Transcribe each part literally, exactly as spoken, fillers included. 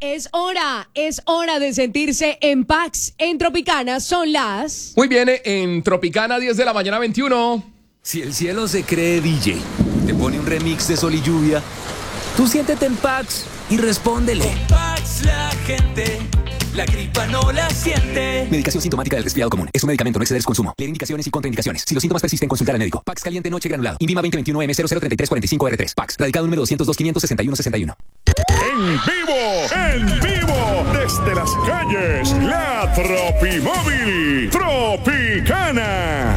Es hora, es hora de sentirse en Pax. En Tropicana son las... Muy bien, en Tropicana, diez de la mañana, veintiuno. Si el cielo se cree D J, te pone un remix de sol y lluvia, tú siéntete en Pax y respóndele. Con Pax la gente, la gripa no la siente. Medicación sintomática del resfriado común. Es un medicamento, no exceder su consumo. Leer indicaciones y contraindicaciones. Si los síntomas persisten, consultar al médico. Pax caliente noche granulado. INVIMA veinte veintiuno M cero cero treinta y tres cuarenta y cinco R tres. Pax. Radicado número doscientos dos, quinientos sesenta y uno, sesenta y uno. En vivo, en vivo, desde las calles, la Tropimóvil Tropicana.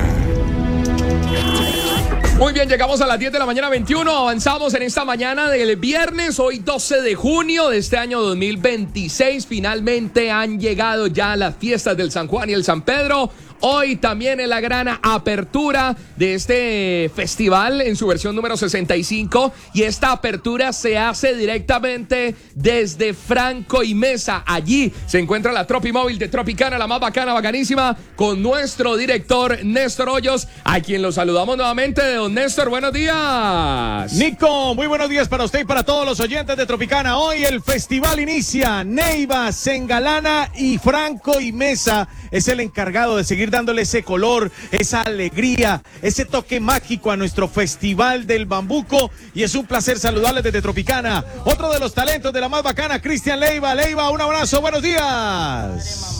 Muy bien, llegamos a las diez de la mañana, veintiuno. Avanzamos en esta mañana del viernes, hoy doce de junio de este año dos mil veintiséis. Finalmente han llegado ya las fiestas del San Juan y el San Pedro. Hoy también es la gran apertura de este festival en su versión número sesenta y cinco. Y esta apertura se hace directamente desde Franco y Mesa. Allí se encuentra la Tropimóvil de Tropicana, la más bacana, bacanísima, con nuestro director Néstor Hoyos, a quien lo saludamos nuevamente. Don Néstor, buenos días. Nico, muy buenos días para usted y para todos los oyentes de Tropicana. Hoy el festival inicia. Neiva se engalana y Franco y Mesa es el encargado de seguir dándole ese color, esa alegría, ese toque mágico a nuestro Festival del Bambuco. Y es un placer saludarles desde Tropicana. Otro de los talentos de la más bacana, Cristian Leiva. Leiva, un abrazo, buenos días.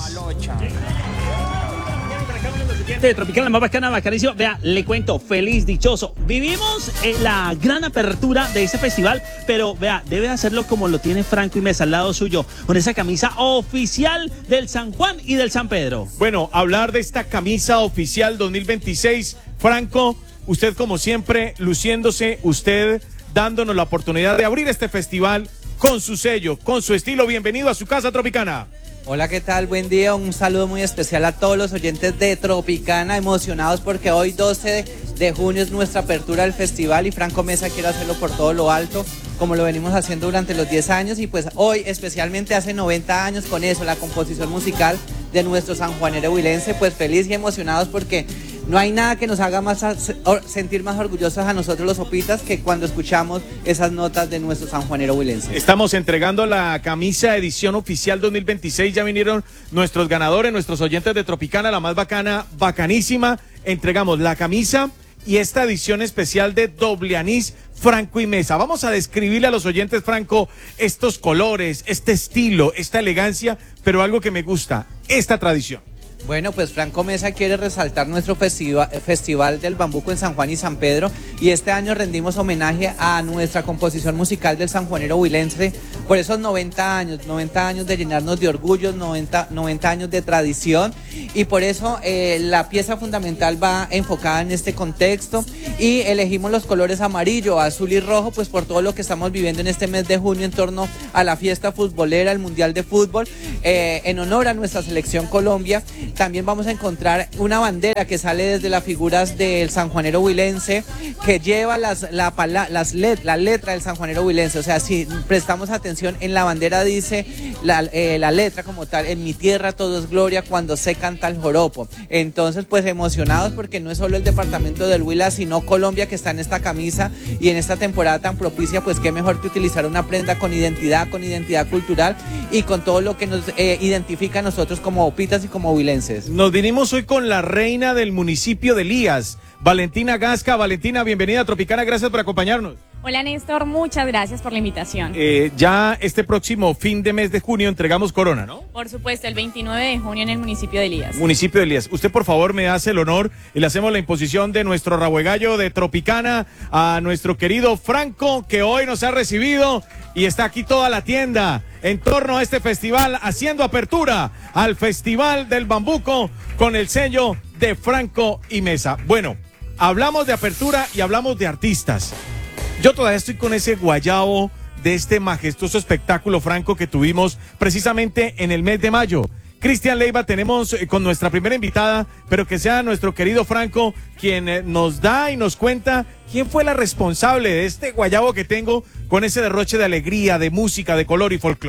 De Tropicana, la más bacana, bacanísimo. Vea, le cuento, feliz, dichoso. Vivimos eh, la gran apertura de ese festival, pero vea, debe hacerlo como lo tiene Franco y Mesa al lado suyo, con esa camisa oficial del San Juan y del San Pedro. Bueno, hablar de esta camisa oficial dos mil veintiséis, Franco, usted como siempre luciéndose, usted dándonos la oportunidad de abrir este festival con su sello, con su estilo. Bienvenido a su casa Tropicana. Hola, ¿qué tal? Buen día, un saludo muy especial a todos los oyentes de Tropicana, emocionados porque hoy doce de junio es nuestra apertura del festival y Franco Mesa quiere hacerlo por todo lo alto, como lo venimos haciendo durante los diez años, y pues hoy especialmente hace noventa años con eso, la composición musical de nuestro sanjuanero huilense, pues feliz y emocionados porque no hay nada que nos haga más sentir más orgullosos a nosotros los opitas que cuando escuchamos esas notas de nuestro sanjuanero huilense. Estamos entregando la camisa edición oficial dos mil veintiséis, ya vinieron nuestros ganadores, nuestros oyentes de Tropicana, la más bacana, bacanísima. Entregamos la camisa y esta edición especial de doble anís Franco y Mesa. Vamos a describirle a los oyentes, Franco, estos colores, este estilo, esta elegancia, pero algo que me gusta, esta tradición. Bueno, pues Franco Mesa quiere resaltar nuestro festiva, Festival del Bambuco en San Juan y San Pedro, y este año rendimos homenaje a nuestra composición musical del sanjuanero huilense por esos noventa años, noventa años de llenarnos de orgullo, noventa, noventa años de tradición, y por eso eh, la pieza fundamental va enfocada en este contexto y elegimos los colores amarillo, azul y rojo, pues por todo lo que estamos viviendo en este mes de junio en torno a la fiesta futbolera, el Mundial de Fútbol, eh, en honor a nuestra selección Colombia. También vamos a encontrar una bandera que sale desde las figuras del sanjuanero huilense, que lleva las, la, las let, la letra del sanjuanero huilense. O sea, si prestamos atención, en la bandera dice la, eh, la letra como tal: en mi tierra todo es gloria cuando se canta el joropo. Entonces, pues emocionados porque no es solo el departamento del Huila, sino Colombia que está en esta camisa, y en esta temporada tan propicia, pues qué mejor que utilizar una prenda con identidad, con identidad cultural y con todo lo que nos eh, identifica a nosotros como opitas y como huilenses. Nos vinimos hoy con la reina del municipio de Elías, Valentina Gasca. Valentina, bienvenida a Tropicana, gracias por acompañarnos. Hola Néstor, muchas gracias por la invitación. Eh, ya este próximo fin de mes de junio entregamos corona, ¿no? Por supuesto, el veintinueve de junio en el municipio de Elías. Municipio de Elías. Usted por favor me hace el honor y le hacemos la imposición de nuestro rabuegallo de Tropicana a nuestro querido Franco, que hoy nos ha recibido y está aquí toda la tienda en torno a este festival, haciendo apertura al Festival del Bambuco con el sello de Franco y Mesa. Bueno, hablamos de apertura y hablamos de artistas. Yo todavía estoy con ese guayabo de este majestuoso espectáculo, Franco, que tuvimos precisamente en el mes de mayo. Cristian Leiva tenemos eh, con nuestra primera invitada, pero que sea nuestro querido Franco quien eh, nos da y nos cuenta quién fue la responsable de este guayabo que tengo con ese derroche de alegría, de música, de color y folclore.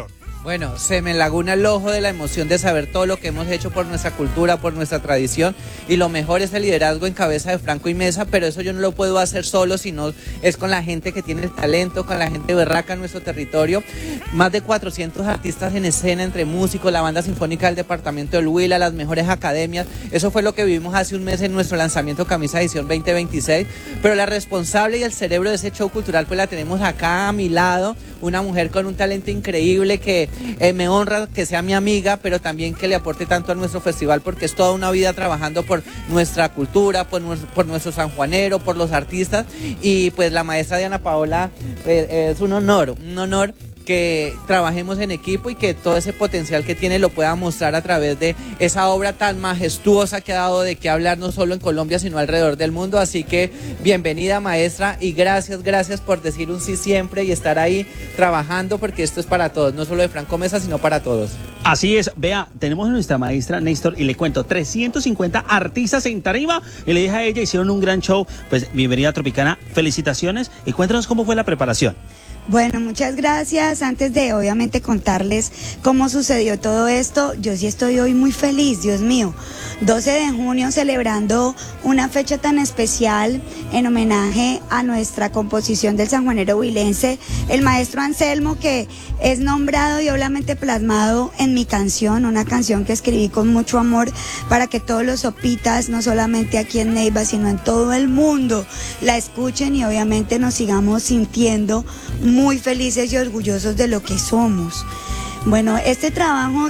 Bueno, se me laguna el ojo de la emoción de saber todo lo que hemos hecho por nuestra cultura, por nuestra tradición, y lo mejor es el liderazgo en cabeza de Franco y Mesa, pero eso yo no lo puedo hacer solo, sino es con la gente que tiene el talento, con la gente berraca en nuestro territorio. Más de cuatrocientos artistas en escena, entre músicos, la banda sinfónica del departamento del Huila, las mejores academias. Eso fue lo que vivimos hace un mes en nuestro lanzamiento Camisa Edición veinte veintiséis, pero la responsable y el cerebro de ese show cultural pues la tenemos acá a mi lado, una mujer con un talento increíble que eh, me honra que sea mi amiga, pero también que le aporte tanto a nuestro festival, porque es toda una vida trabajando por nuestra cultura, por, nuestro, por nuestro sanjuanero, por los artistas, y pues la maestra Diana Paola eh, es un honor, un honor que trabajemos en equipo y que todo ese potencial que tiene lo pueda mostrar a través de esa obra tan majestuosa que ha dado de qué hablar no solo en Colombia sino alrededor del mundo. Así que bienvenida, maestra, y gracias, gracias por decir un sí siempre y estar ahí trabajando, porque esto es para todos, no solo de Franco Mesa sino para todos. Así es, vea, tenemos a nuestra maestra Néstor y le cuento, trescientos cincuenta artistas en tarima, y le dije a ella, hicieron un gran show. Pues bienvenida a Tropicana, felicitaciones, y cuéntanos cómo fue la preparación. Bueno, muchas gracias. Antes de obviamente contarles cómo sucedió todo esto, yo sí estoy hoy muy feliz, Dios mío. doce de junio celebrando una fecha tan especial en homenaje a nuestra composición del sanjuanero huilense, el maestro Anselmo, que es nombrado y obviamente plasmado en mi canción, una canción que escribí con mucho amor para que todos los sopitas, no solamente aquí en Neiva, sino en todo el mundo, la escuchen y obviamente nos sigamos sintiendo muy felices y orgullosos de lo que somos. Bueno, este trabajo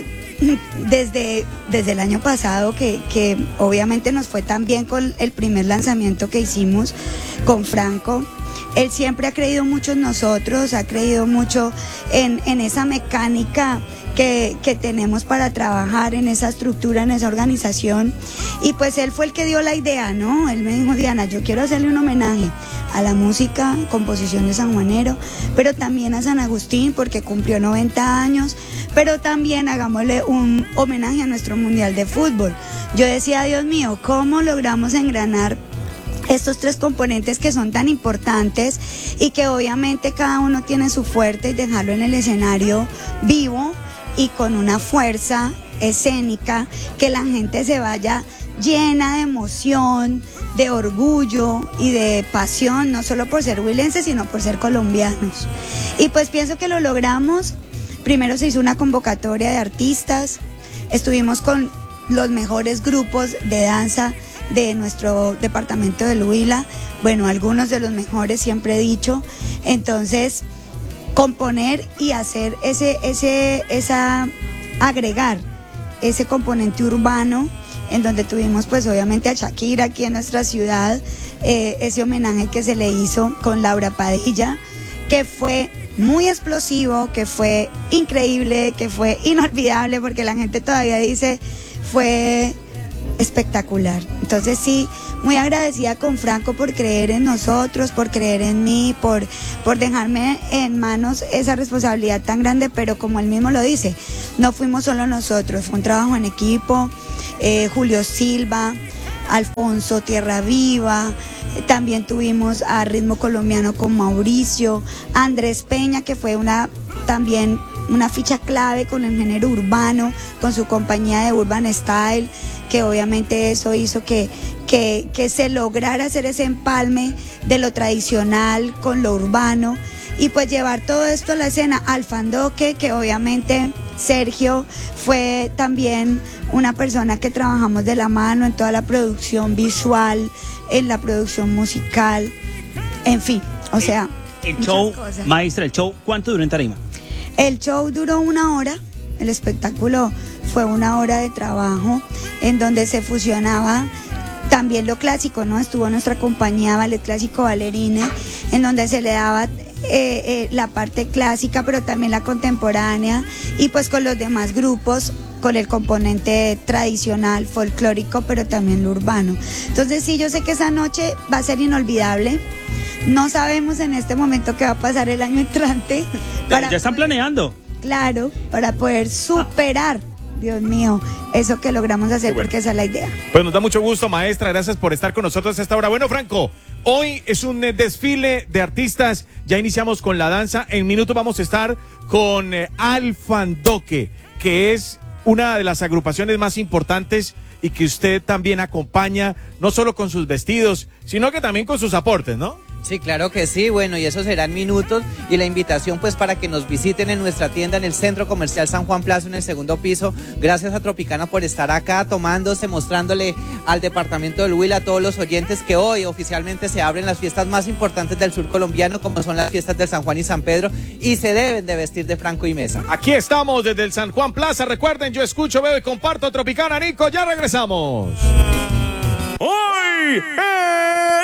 desde, desde el año pasado, que, que obviamente nos fue tan bien con el primer lanzamiento que hicimos con Franco, él siempre ha creído mucho en nosotros, ha creído mucho en, en esa mecánica que, que tenemos para trabajar, en esa estructura, en esa organización, y pues él fue el que dio la idea, ¿no? Él me dijo, Diana, yo quiero hacerle un homenaje a la música, composición de sanjuanero, pero también a San Agustín porque cumplió noventa años, pero también hagámosle un homenaje a nuestro Mundial de Fútbol. Yo decía, Dios mío, ¿cómo logramos engranar estos tres componentes que son tan importantes y que obviamente cada uno tiene su fuerte, y dejarlo en el escenario vivo y con una fuerza escénica, que la gente se vaya llena de emoción, de orgullo y de pasión, no solo por ser huilenses, sino por ser colombianos? Y pues pienso que lo logramos. Primero se hizo una convocatoria de artistas, estuvimos con los mejores grupos de danza de nuestro departamento del Huila, bueno, algunos de los mejores, siempre he dicho. Entonces, componer y hacer ese, ese, esa, agregar ese componente urbano, en donde tuvimos pues obviamente a Shakira aquí en nuestra ciudad, eh, ese homenaje que se le hizo con Laura Padilla, que fue muy explosivo, que fue increíble, que fue inolvidable, porque la gente todavía dice, fue espectacular. Entonces sí, muy agradecida con Franco por creer en nosotros, por creer en mí, por, por dejarme en manos esa responsabilidad tan grande, pero como él mismo lo dice, no fuimos solo nosotros, fue un trabajo en equipo. eh, Julio Silva, Alfonso Tierra Viva, también tuvimos a Ritmo Colombiano con Mauricio, Andrés Peña, que fue una también una ficha clave con el género urbano, con su compañía de Urban Style, que obviamente eso hizo que, que, que se lograra hacer ese empalme de lo tradicional con lo urbano, y pues llevar todo esto a la escena. Alfandoque, que obviamente Sergio fue también una persona que trabajamos de la mano en toda la producción visual, en la producción musical, en fin, o sea, el show, cosas. Maestra, el show, ¿cuánto duró en tarima? El show duró una hora, el espectáculo fue una hora de trabajo en donde se fusionaba también lo clásico, ¿no? Estuvo nuestra compañía Ballet Clásico Ballerine, en donde se le daba eh, eh, la parte clásica, pero también la contemporánea, y pues con los demás grupos, con el componente tradicional, folclórico, pero también lo urbano. Entonces sí, yo sé que esa noche va a ser inolvidable. No sabemos en este momento qué va a pasar el año entrante. Para ya están poder, planeando. Claro, para poder superar, Dios mío, eso que logramos hacer, bueno, porque esa es la idea. Pues nos da mucho gusto, maestra, gracias por estar con nosotros a esta hora. Bueno, Franco, Hoy es un eh, desfile de artistas. Ya iniciamos con la danza. En minutos vamos a estar con eh, Alfandoque, que es una de las agrupaciones más importantes y que usted también acompaña, no solo con sus vestidos, sino que también con sus aportes, ¿no? Sí, claro que sí, bueno, y eso será en minutos, y la invitación pues para que nos visiten en nuestra tienda en el Centro Comercial San Juan Plaza en el segundo piso. Gracias a Tropicana por estar acá tomándose, mostrándole al departamento del Huila, a todos los oyentes, que hoy oficialmente se abren las fiestas más importantes del sur colombiano, como son las fiestas del San Juan y San Pedro, y se deben de vestir de Franco y Mesa. Aquí estamos desde el San Juan Plaza, recuerden, yo escucho, veo y comparto Tropicana. Nico, ya regresamos. Hoy